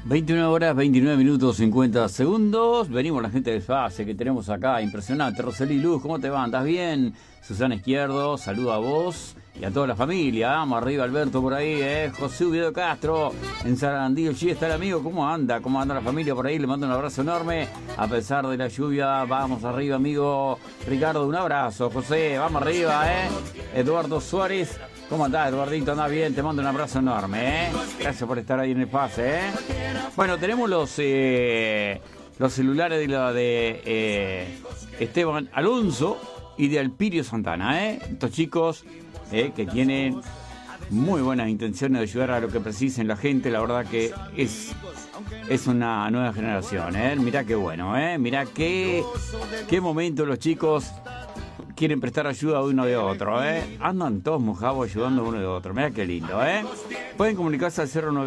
21 horas, 29 minutos, 50 segundos. Venimos la gente del FASE que tenemos acá, impresionante. Roseli Luz, ¿cómo te va? ¿Andás bien? Susana Izquierdo, saluda a vos y a toda la familia. Vamos arriba, Alberto por ahí, José Ubiedo Castro, en Sarandí, sí está el amigo. ¿Cómo anda? ¿Cómo anda la familia por ahí? Le mando un abrazo enorme. A pesar de la lluvia, vamos arriba, amigo Ricardo, un abrazo. José, vamos arriba, Eduardo Suárez. ¿Cómo andás, Eduardito? ¿Andás bien? Te mando un abrazo enorme, Gracias por estar ahí en el pase, Bueno, tenemos los celulares de Esteban Alonso y de Alpirio Santana, Estos chicos que tienen muy buenas intenciones de ayudar a lo que precisen la gente. La verdad que es una nueva generación, Mirá qué bueno, Mirá qué momento los chicos quieren prestar ayuda a uno de otro, Andan todos mojados ayudando a uno de otro. Mirá qué lindo, Pueden comunicarse al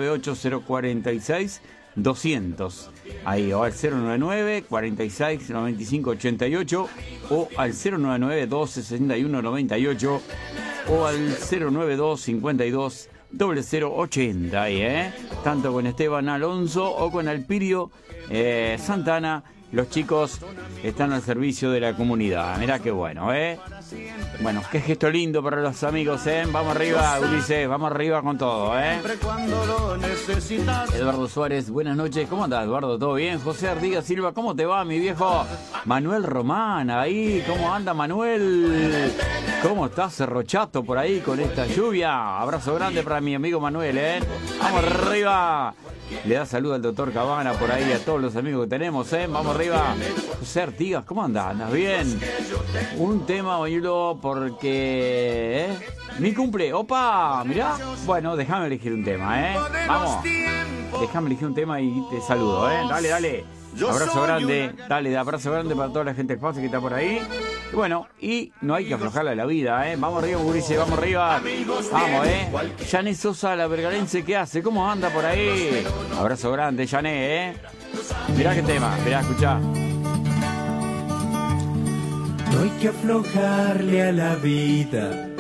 098-046-200. Ahí, o al 099-46-95-88, o al 099-261-98, o al 092-52-0080, ahí, Tanto con Esteban Alonso o con Alpirio Santana. Los chicos están al servicio de la comunidad. Mirá qué bueno, Bueno, qué gesto lindo para los amigos, Vamos arriba, Ulises, vamos arriba con todo, Eduardo Suárez, buenas noches. ¿Cómo andás, Eduardo? ¿Todo bien? José Artigas Silva, ¿cómo te va, mi viejo? Manuel Román, ahí, ¿cómo anda, Manuel? ¿Cómo estás, Cerro Chato, por ahí con esta lluvia? Abrazo grande para mi amigo Manuel, Vamos arriba. Le da salud al doctor Cabana por ahí, a todos los amigos que tenemos, Vamos arriba. José Artigas, ¿cómo andás? ¿Andás bien? Un tema, oílo, porque... mi cumple. ¡Opa! Mirá. Bueno, déjame elegir un tema, Vamos. Déjame elegir un tema y te saludo, Dale, dale. Abrazo grande. Dale, abrazo grande para toda la gente del espacio que está por ahí. Y bueno, y no hay que aflojarle a la vida, Vamos arriba, Gurice, vamos arriba. Vamos, Yané Sosa, la vergalense, ¿qué hace? ¿Cómo anda por ahí? Abrazo grande, Yané, Mirá qué tema, mirá, escuchá. No hay que aflojarle a la vida,